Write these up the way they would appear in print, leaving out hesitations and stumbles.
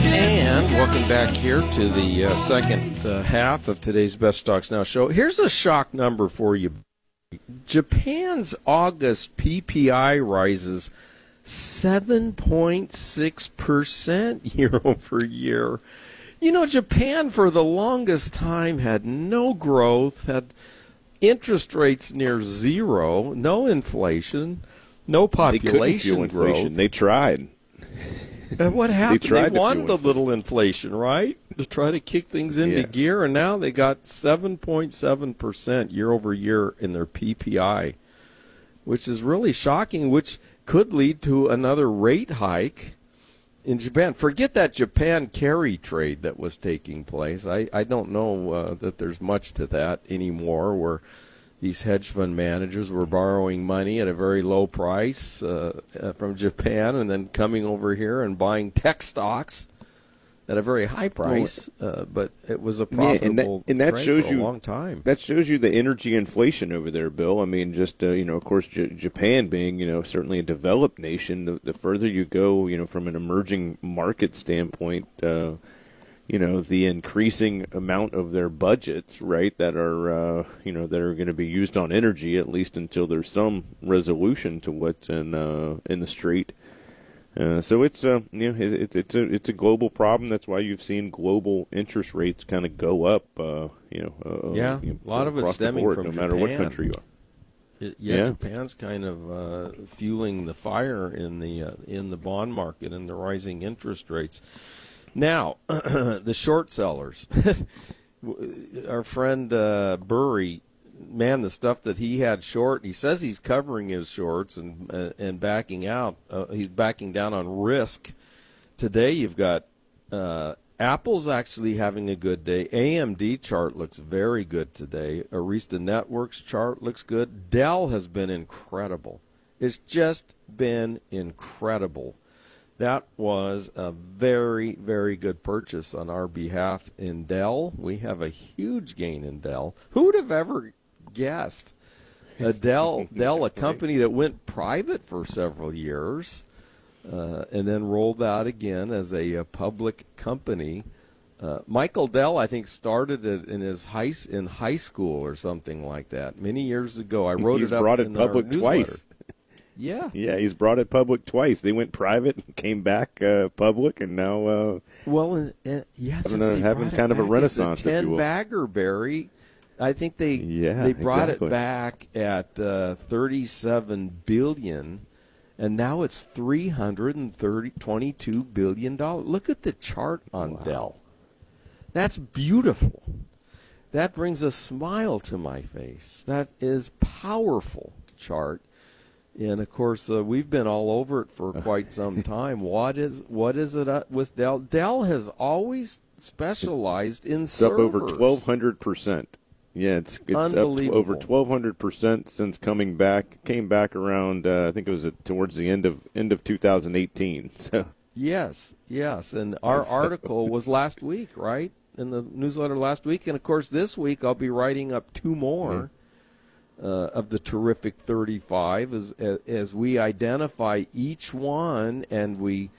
And welcome back here to the second half of today's Best Stocks Now show. Here's a shock number for you. Japan's August PPI rises 7.6% year over year. You know, Japan for the longest time had no growth, had interest rates near zero, no inflation, no population growth. Inflation. They tried. And what happened? They wanted a inflation. little inflation, right? To try to kick things into gear, and now they got 7.7% year over year in their PPI, which is really shocking, which could lead to another rate hike in Japan. Forget that Japan carry trade that was taking place. I don't know that there's much to that anymore, where these hedge fund managers were borrowing money at a very low price from Japan and then coming over here and buying tech stocks at a very high price. But it was a profitable trade shows for a you, long time. That shows you the energy inflation over there, Bill. I mean, just, of course, Japan being, certainly a developed nation, the further you go, from an emerging market standpoint, the increasing amount of their budgets, right, that are, that are going to be used on energy, at least until there's some resolution to what's in the street. So it's it's a global problem. That's why you've seen global interest rates kind of go up. A lot of it's stemming from no Japan. matter what country you are. Japan's kind of fueling the fire in the bond market and the rising interest rates. Now, the short sellers. Our friend Burry, man, the stuff that he had short, he says he's covering his shorts and backing out. He's backing down on risk. Today you've got Apple's actually having a good day. AMD chart looks very good today. Arista Networks chart looks good. Dell has been incredible. It's just been incredible. That was a very, very good purchase on our behalf in Dell. We have a huge gain in Dell. Who would have ever guessed? Dell, a company that went private for several years and then rolled out again as a public company. Michael Dell, I think, started it in high school or something like that many years ago. I wrote it up brought in it public our twice. newsletter. Yeah. Yeah, he's brought it public twice. They went private, came back public, and now having kind of a renaissance, it's a if you will. 10-bagger, Barry. I think they brought it back at $37 billion, and now it's $322 billion. Look at the chart on Dell. That's beautiful. That brings a smile to my face. That is powerful chart. And, of course, we've been all over it for quite some time. What is it with Dell? Dell has always specialized in servers. Up over 1,200%. Yeah, it's up over 1,200% since coming back. Came back around, I think it was towards the end of 2018. So. Yes. And our article was last week, right? In the newsletter last week. And, of course, this week I'll be writing up two more. Of the terrific 35 as we identify each one and we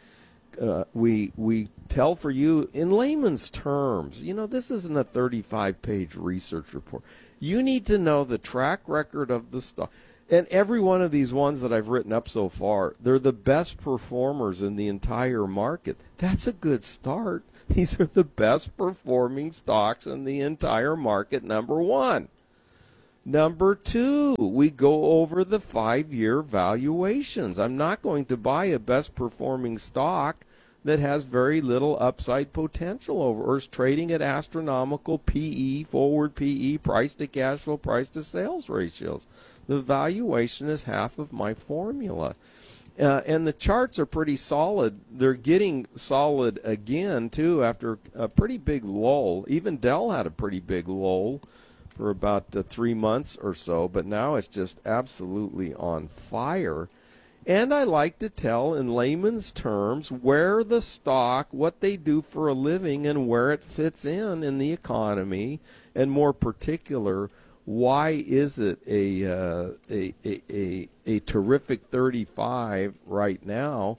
tell for you in layman's terms. This isn't a 35-page research report. You need to know the track record of the stock. And every one of these ones that I've written up so far, they're the best performers in the entire market. That's a good start. These are the best performing stocks in the entire market, number one. Number two, we go over the 5-year valuations. I'm not going to buy a best-performing stock that has very little upside potential or is trading at astronomical PE, forward PE, price-to-cash flow, price-to-sales ratios. The valuation is half of my formula. And the charts are pretty solid. They're getting solid again, too, after a pretty big lull. Even Dell had a pretty big lull for about 3 months or so, but now it's just absolutely on fire. And I like to tell in layman's terms where the stock, what they do for a living, and where it fits in the economy, and more particular, why is it a terrific 35 right now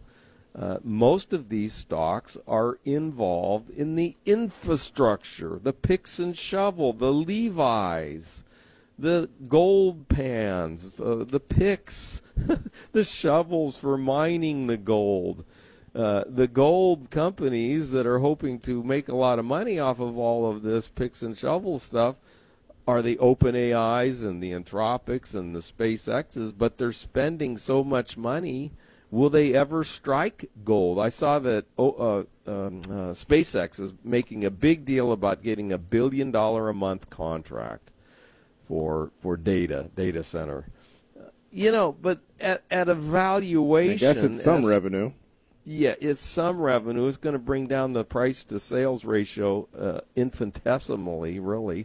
Most of these stocks are involved in the infrastructure, the picks and shovel, the Levi's, the gold pans, the picks, the shovels for mining the gold. The gold companies that are hoping to make a lot of money off of all of this picks and shovel stuff are the OpenAIs and the Anthropics and the SpaceXs, but they're spending so much money. Will they ever strike gold? I saw that SpaceX is making a big deal about getting $1 billion a month contract for data center. But at a valuation, I guess it's some revenue. Yeah, it's some revenue. It's going to bring down the price to sales ratio infinitesimally, really.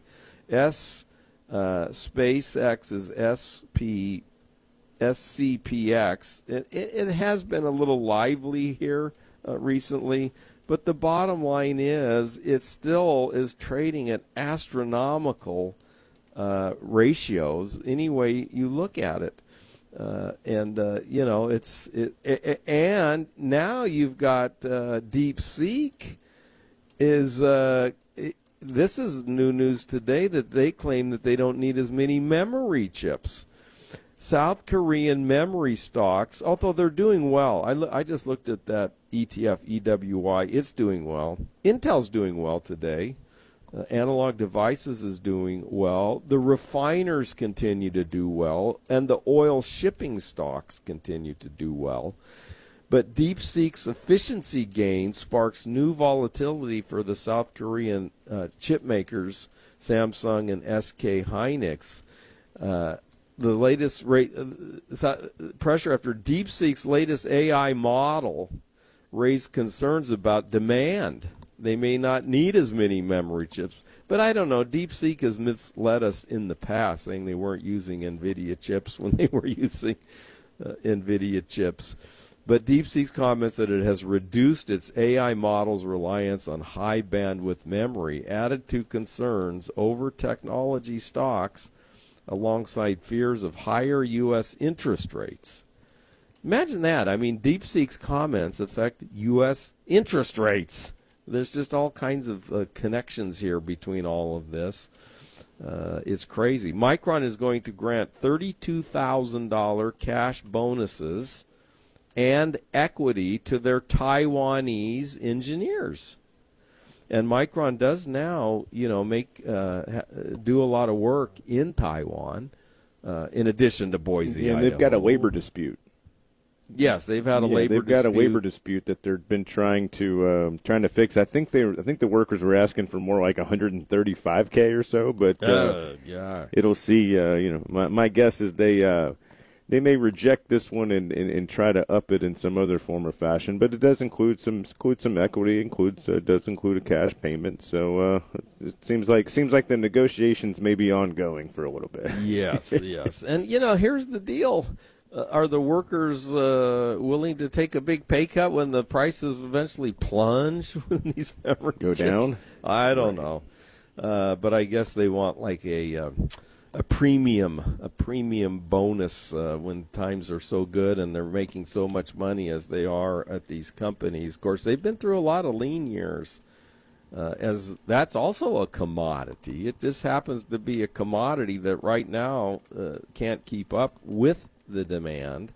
SpaceX is SCPX. It has been a little lively here recently, but the bottom line is it still is trading at astronomical ratios any way you look at it. And now you've got DeepSeek this is new news today that they claim that they don't need as many memory chips. South Korean memory stocks, although they're doing well. I just looked at that ETF, EWY. It's doing well. Intel's doing well today. Analog Devices is doing well. The refiners continue to do well, and the oil shipping stocks continue to do well. But DeepSeek's efficiency gain sparks new volatility for the South Korean chip makers, Samsung and SK Hynix. The latest pressure after DeepSeek's latest AI model raised concerns about demand. They may not need as many memory chips. But I don't know. DeepSeek has misled us in the past, saying they weren't using NVIDIA chips when they were using NVIDIA chips. But DeepSeek comments that it has reduced its AI model's reliance on high bandwidth memory, added to concerns over technology stocks alongside fears of higher U.S. interest rates. Imagine that. I mean, DeepSeek's comments affect U.S. interest rates. There's just all kinds of connections here between all of this. It's crazy. Micron is going to grant $32,000 cash bonuses and equity to their Taiwanese engineers. And Micron does now, make do a lot of work in Taiwan, in addition to Boise. Yeah, and they've got a labor dispute. Yes, they've had a labor dispute. They've got a labor dispute that they've been trying to fix. I think the workers were asking for more like $135K or so, but yeah, it'll see. My guess is they may reject this one and try to up it in some other form or fashion. But it does include some equity. Does include a cash payment. So it seems like the negotiations may be ongoing for a little bit. Yes, yes, and here's the deal. Are the workers willing to take a big pay cut when the prices eventually plunge when these memory go chips? down? I don't know, but I guess they want like a premium bonus when times are so good and they're making so much money as they are at these companies. Of course, they've been through a lot of lean years. As that's also a commodity. It just happens to be a commodity that right now can't keep up with the demand,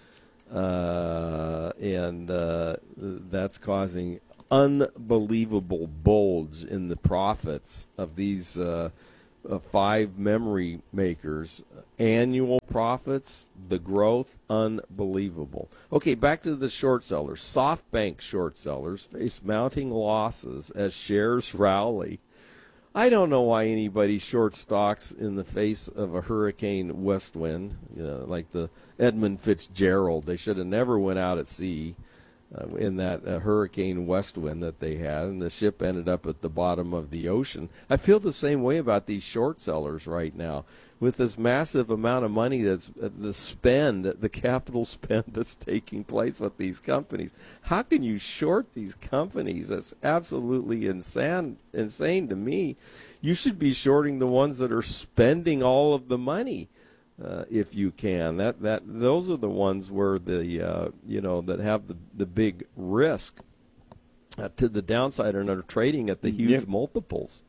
and that's causing unbelievable bulge in the profits of these 5 memory makers. Annual profits, the growth, unbelievable. Okay, back to the short sellers. SoftBank short sellers face mounting losses as shares rally. I don't know why anybody short stocks in the face of a hurricane west wind, like the Edmund Fitzgerald. They should have never went out at sea in that hurricane west wind that they had, and the ship ended up at the bottom of the ocean. I feel the same way about these short sellers right now. With this massive amount of money that's the capital spend that's taking place with these companies, how can you short these companies? That's absolutely insane to me. You should be shorting the ones that are spending all of the money. if you can. Those are the ones where that have the big risk to the downside and are trading at the huge multiples.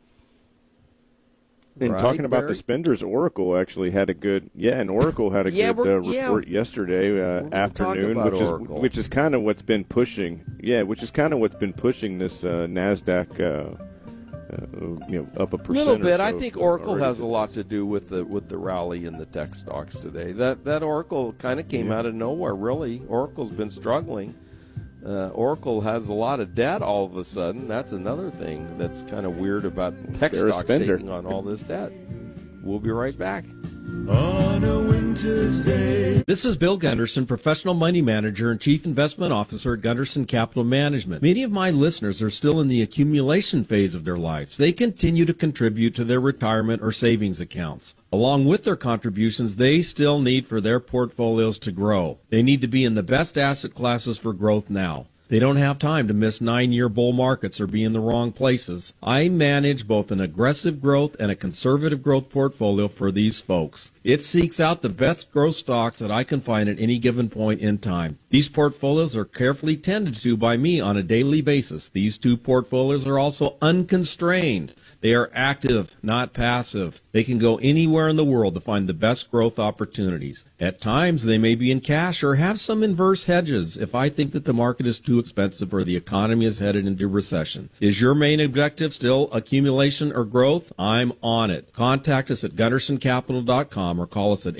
And right, talking about Barry? the spenders, Oracle actually had a good report yesterday afternoon, which is kind of what's been pushing this Nasdaq up a percent. A little bit. Or so I think Oracle already. has a lot to do with the rally in the tech stocks today. That Oracle kind of came out of nowhere. Really, Oracle's been struggling. Oracle has a lot of debt all of a sudden. That's another thing that's kind of weird about tech stocks taking on all this debt. We'll be right back. On a winter's day. This is Bill Gunderson, Professional Money Manager and Chief Investment Officer at Gunderson Capital Management. Many of my listeners are still in the accumulation phase of their lives. They continue to contribute to their retirement or savings accounts. Along with their contributions, they still need for their portfolios to grow. They need to be in the best asset classes for growth now. They don't have time to miss 9-year bull markets or be in the wrong places. I manage both an aggressive growth and a conservative growth portfolio for these folks. It seeks out the best growth stocks that I can find at any given point in time. These portfolios are carefully tended to by me on a daily basis. These two portfolios are also unconstrained. They are active, not passive. They can go anywhere in the world to find the best growth opportunities. At times, they may be in cash or have some inverse hedges if I think that the market is too expensive or the economy is headed into recession. Is your main objective still accumulation or growth? I'm on it. Contact us at GundersonCapital.com or call us at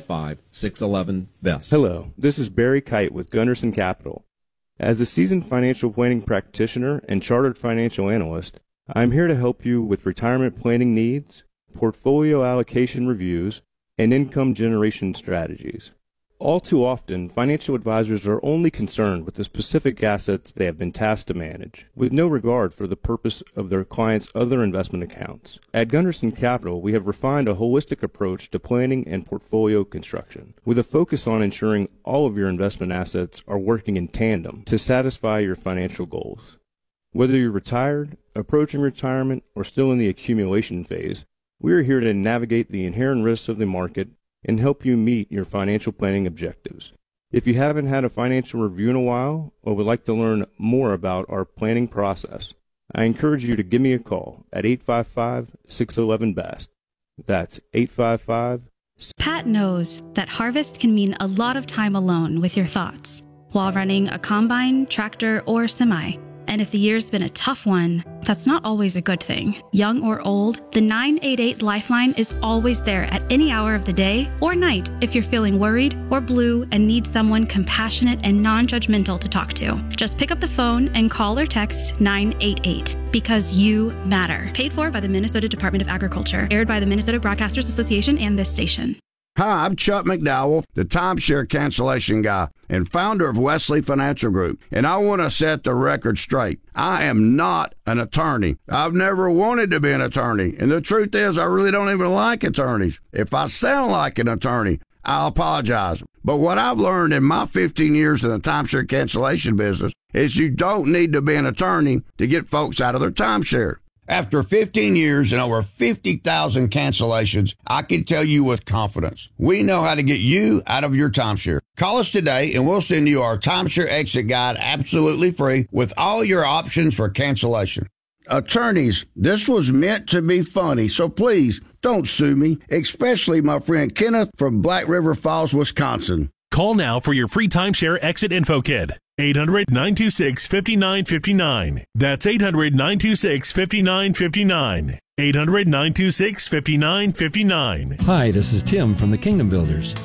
855-611-BEST. Hello, this is Barry Kite with Gunderson Capital. As a seasoned financial planning practitioner and chartered financial analyst, I'm here to help you with retirement planning needs, portfolio allocation reviews, and income generation strategies. All too often, financial advisors are only concerned with the specific assets they have been tasked to manage, with no regard for the purpose of their clients' other investment accounts. At Gunderson Capital, we have refined a holistic approach to planning and portfolio construction, with a focus on ensuring all of your investment assets are working in tandem to satisfy your financial goals. Whether you're retired, approaching retirement, or still in the accumulation phase, we are here to navigate the inherent risks of the market and help you meet your financial planning objectives. If you haven't had a financial review in a while or would like to learn more about our planning process, I encourage you to give me a call at 855-611-BEST. That's 855. Pat knows that harvest can mean a lot of time alone with your thoughts while running a combine, tractor, or semi. And if the year's been a tough one, that's not always a good thing. Young or old, the 988 Lifeline is always there at any hour of the day or night if you're feeling worried or blue and need someone compassionate and non-judgmental to talk to. Just pick up the phone and call or text 988 because you matter. Paid for by the Minnesota Department of Agriculture. Aired by the Minnesota Broadcasters Association and this station. Hi, I'm Chuck McDowell, the timeshare cancellation guy and founder of Wesley Financial Group, and I want to set the record straight. I am not an attorney. I've never wanted to be an attorney, and the truth is I really don't even like attorneys. If I sound like an attorney, I'll apologize. But what I've learned in my 15 years in the timeshare cancellation business is you don't need to be an attorney to get folks out of their timeshare. After 15 years and over 50,000 cancellations, I can tell you with confidence, we know how to get you out of your timeshare. Call us today and we'll send you our timeshare exit guide absolutely free with all your options for cancellation. Attorneys, this was meant to be funny, so please don't sue me, especially my friend Kenneth from Black River Falls, Wisconsin. Call now for your free timeshare exit info kit. 800-926-5959. That's 800-926-5959. 800-926-5959. Hi, this is Tim from the Kingdom Builders.